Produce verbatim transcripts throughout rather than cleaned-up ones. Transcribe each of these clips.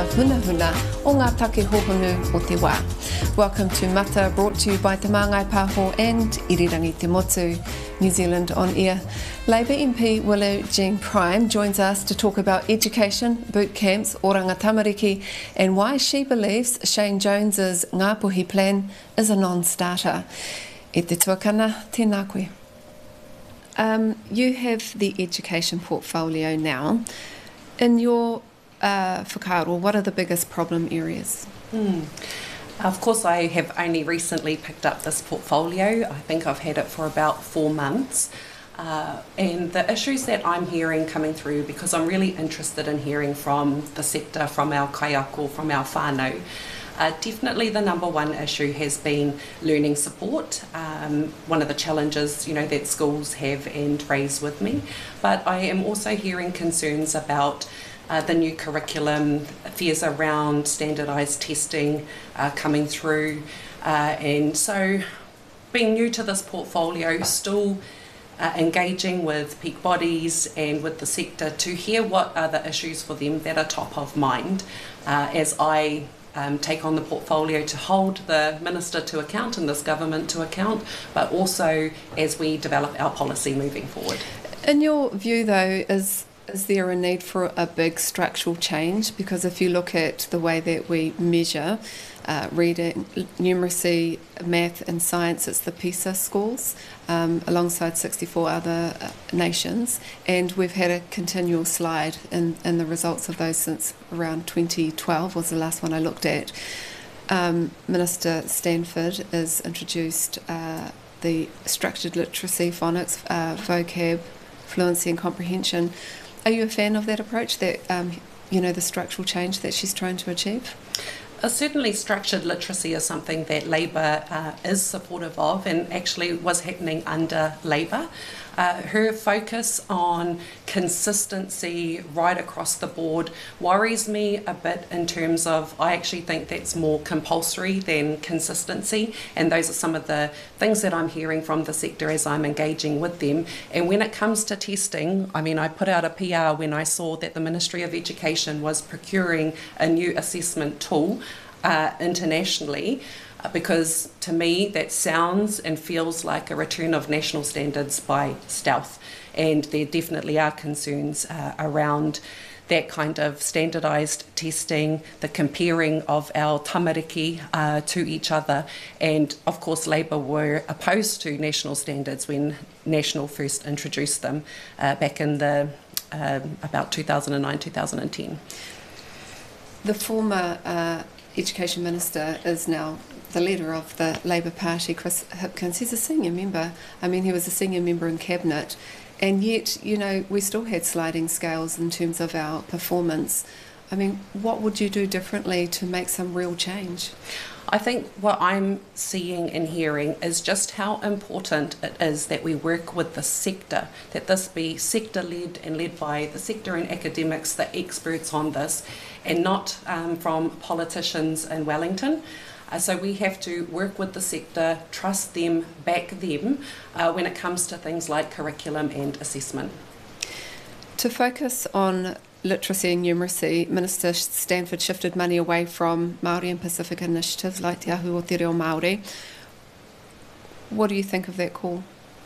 huna huna o ngā take hohonu o te wā. Welcome to Mata, brought to you by Te Māngai Pāho and Irirangi Te Motu, New Zealand on air. Labour M P Willow Jean Prime joins us to talk about education, boot camps, oranga tamariki, and why she believes Shane Jones's Ngāpuhi plan is a non-starter. E te tuakana, tēnā koe. Um, you have the education portfolio now. In your uh, whakaaro, what are the biggest problem areas? Mm. Of course, I have only recently picked up this portfolio. I think I've had it for about four months. Uh, and the issues that I'm hearing coming through, because I'm really interested in hearing from the sector, from our kaiako, from our whānau, Uh, definitely the number one issue has been learning support, um, one of the challenges you know that schools have and raise with me. But I am also hearing concerns about uh, the new curriculum, fears around standardised testing uh, coming through. Uh, and so being new to this portfolio, still uh, engaging with peak bodies and with the sector to hear what are the issues for them that are top of mind uh, as I Um, take on the portfolio to hold the Minister to account and this government to account, but also as we develop our policy moving forward. In your view though, is is there a need for a big structural change? Because if you look at the way that we measure uh, reading, numeracy, math and science, it's the PISA scores um, alongside sixty-four other uh, nations, and we've had a continual slide in, in the results of those since around twenty twelve was the last one I looked at. Um, Minister Stanford has introduced uh, the structured literacy, phonics, uh, vocab, fluency and comprehension. Are you a fan of that approach, that um, you know, the structural change that she's trying to achieve? Uh, certainly structured literacy is something that Labour uh, is supportive of and actually was happening under Labour. Uh, her focus on consistency right across the board worries me a bit in terms of, I actually think that's more compulsory than consistency, and those are some of the things that I'm hearing from the sector as I'm engaging with them. And when it comes to testing, I mean, I put out a P R when I saw that the Ministry of Education was procuring a new assessment tool uh, internationally, because to me that sounds and feels like a return of national standards by stealth, and there definitely are concerns uh, around that kind of standardised testing, the comparing of our tamariki uh, to each other, and of course Labour were opposed to national standards when National first introduced them uh, back in the uh, about two thousand nine two thousand ten. The former uh, Education Minister is now the leader of the Labour Party, Chris Hipkins. He's a senior member. I mean, he was a senior member in Cabinet, and yet, you know, we still had sliding scales in terms of our performance. I mean, what would you do differently to make some real change? I think what I'm seeing and hearing is just how important it is that we work with the sector, that this be sector-led and led by the sector and academics, the experts on this, and not um, from politicians in Wellington. Uh, so we have to work with the sector, trust them, back them uh, when it comes to things like curriculum and assessment. To focus on literacy and numeracy, Minister Stanford shifted money away from Māori and Pacific initiatives like Te Ahu o Te Reo Māori. What do you think of that call?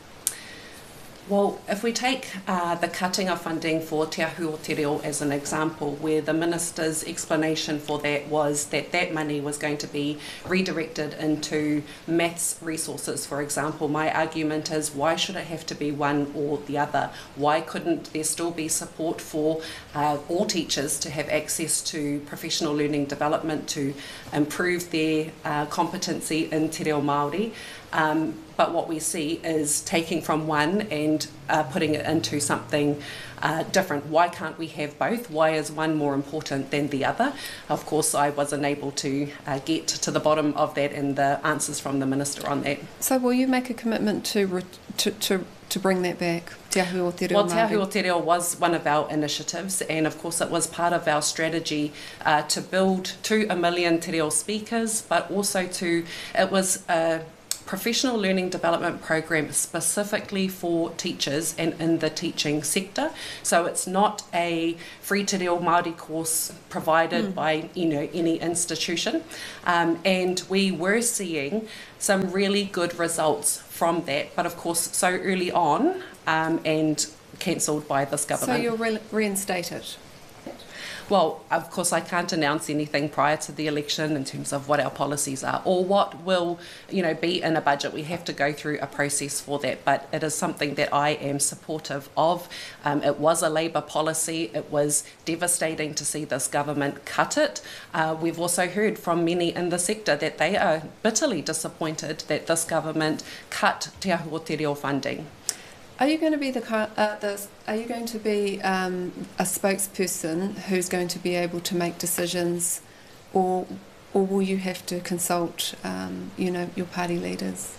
Well, if we take uh, the cutting of funding for Te Ahu o Te Reo as an example, where the Minister's explanation for that was that that money was going to be redirected into maths resources, for example, my argument is, why should it have to be one or the other? Why couldn't there still be support for uh, all teachers to have access to professional learning development to improve their uh, competency in Te Reo Māori? Um, but what we see is taking from one and uh, putting it into something uh, different. Why can't we have both? Why is one more important than the other? Of course, I wasn't able to uh, get to the bottom of that and the answers from the Minister on that. So will you make a commitment to re to, to to bring that back? Te Ahu o Te Reo Well, Te Ahu o Te Reo was one of our initiatives, and of course it was part of our strategy uh, to build to a million Te Reo speakers, but also to, it was a professional learning development program specifically for teachers and in the teaching sector. So it's not a free te reo Māori course provided mm. by you know any institution. Um, and we were seeing some really good results from that, but of course so early on um, and cancelled by this government. So you're re- reinstated? Well, of course, I can't announce anything prior to the election in terms of what our policies are or what will, you know, be in a budget. We have to go through a process for that, but it is something that I am supportive of. Um, it was a Labour policy. It was devastating to see this government cut it. Uh, we've also heard from many in the sector that they are bitterly disappointed that this government cut Te Ahu o Te Reo funding. Are you going to be the, uh, the Are you going to be um, a spokesperson who's going to be able to make decisions, or or will you have to consult, um, you know, your party leaders?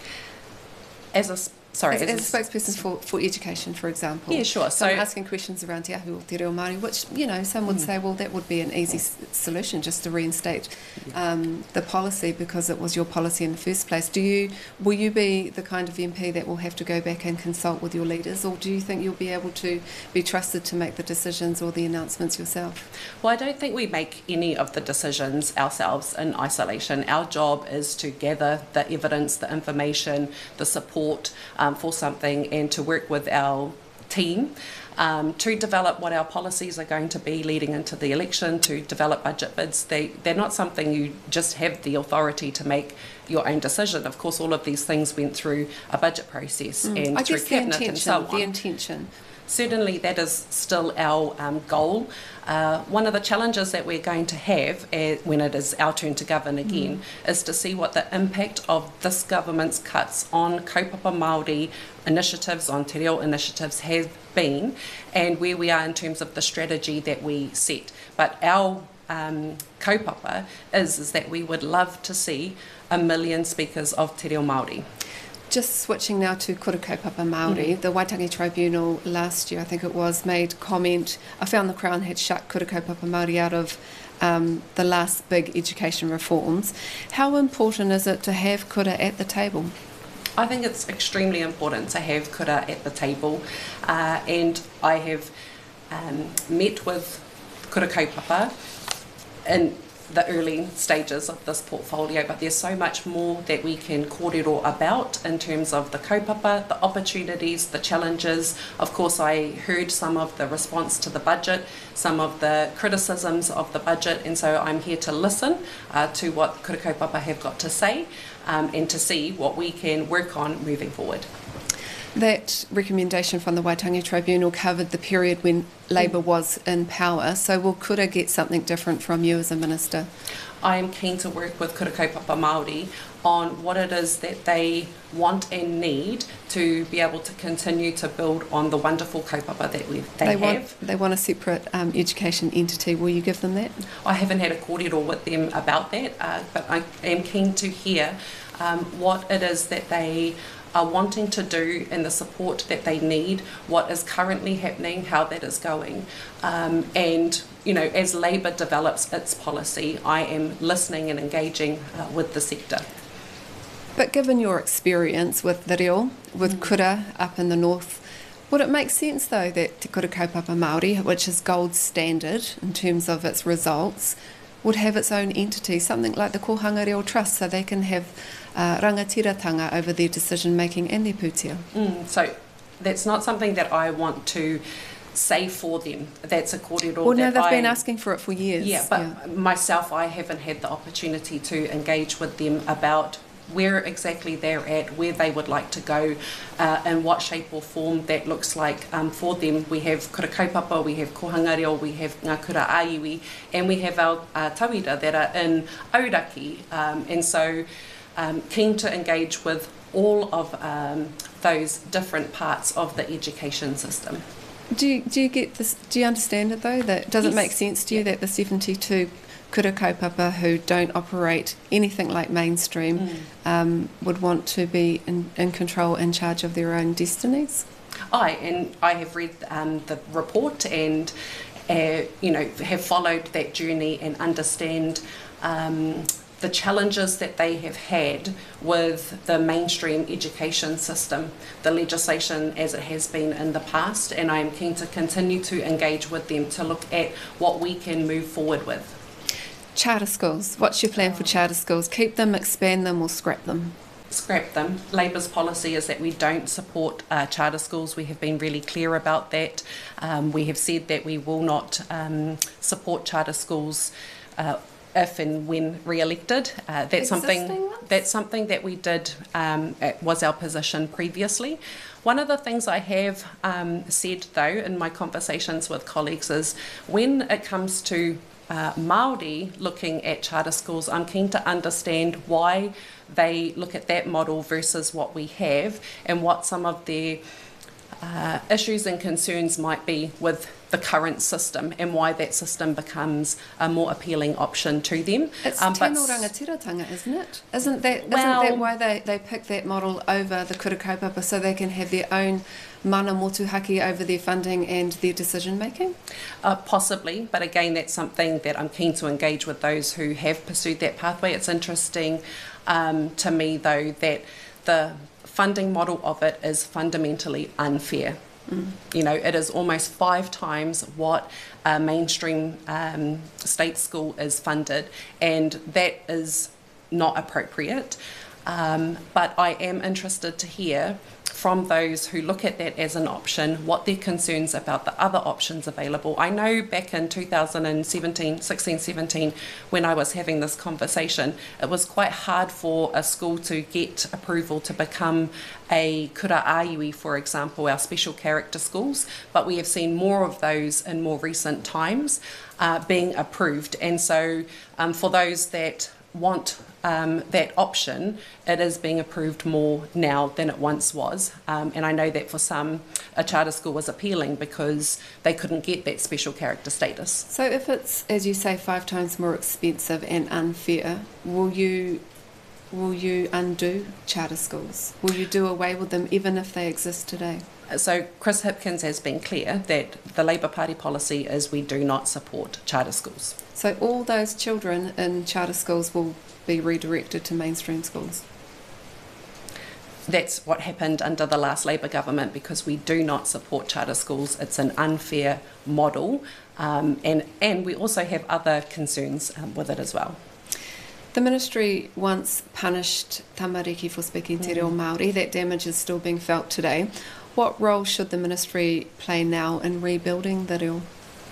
As a Sorry, as, as a spokesperson for, for education, for example. Yeah, sure. So, so I'm asking questions around Te Ahu o Te Reo Māori, which, you know, some would mm. say, well, that would be an easy s- solution, just to reinstate um, the policy because it was your policy in the first place. Do you, will you be the kind of M P that will have to go back and consult with your leaders, or do you think you'll be able to be trusted to make the decisions or the announcements yourself? Well, I don't think we make any of the decisions ourselves in isolation. Our job is to gather the evidence, the information, the support, Um, for something, and to work with our team um, to develop what our policies are going to be leading into the election, to develop budget bids. They, they're not something you just have the authority to make your own decision. Of course, all of these things went through a budget process mm. and I through guess cabinet the and so on. The intention. Certainly that is still our um, goal. Uh, one of the challenges that we're going to have uh, when it is our turn to govern again mm. is to see what the impact of this government's cuts on kaupapa Māori initiatives, on te reo initiatives have been, and where we are in terms of the strategy that we set. But our um, kaupapa is, is that we would love to see a million speakers of te reo Māori. Just switching now to kura kaupapa Māori, mm. the Waitangi Tribunal last year, I think it was, made comment. I found the Crown had shut kura kaupapa Māori out of um, the last big education reforms. How important is it to have kura at the table? I think it's extremely important to have kura at the table, uh, and I have um, met with kura kaupapa in the early stages of this portfolio, but there's so much more that we can kōrero about in terms of the kaupapa, the opportunities, the challenges. Of course, I heard some of the response to the budget, some of the criticisms of the budget, and so I'm here to listen uh, to what kura kaupapa have got to say um, and to see what we can work on moving forward. That recommendation from the Waitangi Tribunal covered the period when Labour was in power, so will kura get something different from you as a minister? I am keen to work with kura kaupapa Māori on what it is that they want and need to be able to continue to build on the wonderful kaupapa that we, they, they have. Want, they want a separate um, education entity. Will you give them that? I haven't had a kōrero with them about that, uh, but I am keen to hear um, what it is that they are wanting to do and the support that they need, what is currently happening, how that is going. Um, and, you know, as Labour develops its policy, I am listening and engaging uh, with the sector. But given your experience with the reo, with mm. kura up in the north, would it make sense though that Te Kura Kaupapa Māori, which is gold standard in terms of its results, would have its own entity, something like the Kohanga Reo Trust, so they can have uh, rangatiratanga over their decision making and their pūtea? Mm, so that's not something that I want to say for them. That's a kōrero well, no, that they've I, been asking for it for years. Yeah, but yeah. myself, I haven't had the opportunity to engage with them about where exactly they're at, where they would like to go, uh, and what shape or form that looks like um, for them. We have kura kaupapa, we have kohanga reo, we have ngā kura aiwi, and we have our uh, tauira that are in Auraki. Um, and so um, keen to engage with all of um, those different parts of the education system. Do you, do you get this? Do you understand it though? That does Yes. it make sense to you that the seventy-two kura kaupapa who don't operate anything like mainstream mm. um, would want to be in, in control, in charge of their own destinies? I and I have read um, the report and uh, you know have followed that journey and understand um, the challenges that they have had with the mainstream education system, the legislation as it has been in the past, and I am keen to continue to engage with them to look at what we can move forward with. Charter schools. What's your plan for charter schools? Keep them, expand them, or scrap them? Scrap them. Labor's policy is that we don't support uh, charter schools. We have been really clear about that. Um, we have said that we will not um, support charter schools uh, if and when re-elected. Uh, that's something ones? that's something that we did, um, it was our position previously. One of the things I have um, said, though, in my conversations with colleagues is when it comes to uh, Māori looking at charter schools, I'm keen to understand why they look at that model versus what we have and what some of their uh, issues and concerns might be with the current system and why that system becomes a more appealing option to them. It's um, tino rangatiratanga, isn't it? Isn't that, well, isn't that why they, they pick that model over the kura kaupapa, so they can have their own mana motuhaki over their funding and their decision making? Uh, possibly, but again, that's something that I'm keen to engage with those who have pursued that pathway. It's interesting um, to me, though, that the funding model of it is fundamentally unfair. Mm. You know, it is almost five times what a mainstream um, state school is funded, and that is not appropriate. Um, but I am interested to hear from those who look at that as an option, what their concerns about the other options available. I know back in two thousand seventeen, sixteen, seventeen, when I was having this conversation, it was quite hard for a school to get approval to become a kura aiui, for example, our special character schools, but we have seen more of those in more recent times uh, being approved. And so um, for those that want um, that option, it is being approved more now than it once was. Um, and I know that for some, a charter school was appealing because they couldn't get that special character status. So if it's, as you say, five times more expensive and unfair, will you will you undo charter schools? Will you do away with them even if they exist today? So Chris Hipkins has been clear that the Labour Party policy is we do not support charter schools. So all those children in charter schools will be redirected to mainstream schools? That's what happened under the last Labour government, because we do not support charter schools. It's an unfair model, um, and, and we also have other concerns um, with it as well. The ministry once punished tamariki for speaking te reo Māori. That damage is still being felt today. What role should the ministry play now in rebuilding the reo?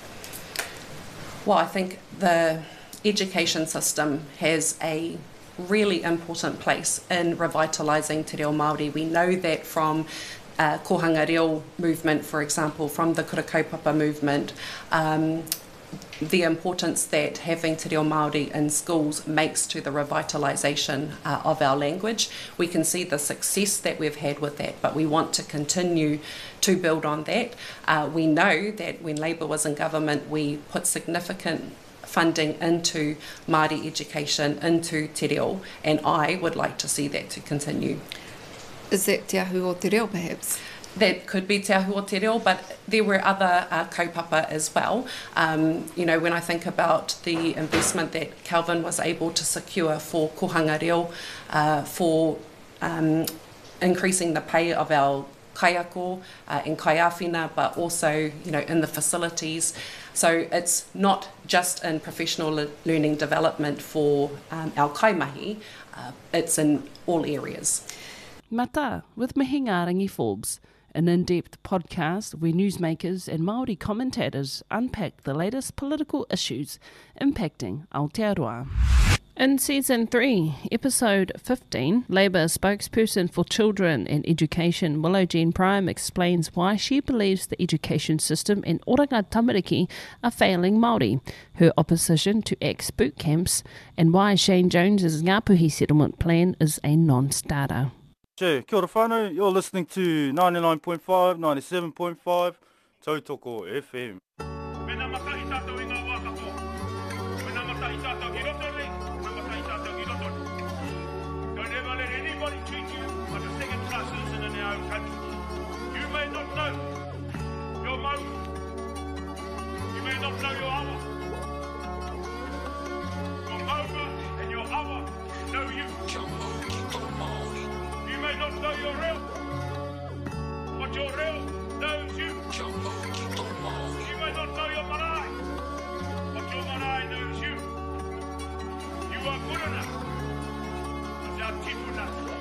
Well, I think the education system has a really important place in revitalising te reo Māori. We know that from uh, Kohanga Reo movement, for example, from the kura kaupapa movement, um, the importance that having te reo Māori in schools makes to the revitalisation uh, of our language. We can see the success that we've had with that, but we want to continue to build on that. Uh, we know that when Labour was in government, we put significant funding into Māori education, into te reo, and I would like to see that to continue. Is that Te Ahu o Te Reo, perhaps? That could be Te Ahu o Te Reo, but there were other uh, kaupapa as well. Um, you know, when I think about the investment that Kelvin was able to secure for Kohanga Reo, uh, for um, increasing the pay of our kaiako uh, in kaiawhina, but also, you know, in the facilities. So it's not just in professional le- learning development for um, our kaimahi, uh, it's in all areas. Mata with Mihingarangi Forbes, an in-depth podcast where newsmakers and Māori commentators unpack the latest political issues impacting Aotearoa. In Season three, Episode fifteen, Labour spokesperson for Children and Education, Willow Jean Prime, explains why she believes the education system in Oranga Tamariki are failing Māori, her opposition to X boot camps, and why Shane Jones's Ngāpuhi settlement plan is a non-starter. Kia ora whānau, you're listening to ninety-nine point five, ninety-seven point five, Tautoko F M. Mena mata i tātou i ngā wākato. Mena mata i tātou ki roto nei, mena mata i tātou ki roto nei. Don't ever let anybody treat you like a second class citizen in our own country. You may not know your mau. You may not know your awa. Your maua and your awa your reo. But your reo knows you. You may not know your marae, but your marae knows you. You are good enough. As our tipuna.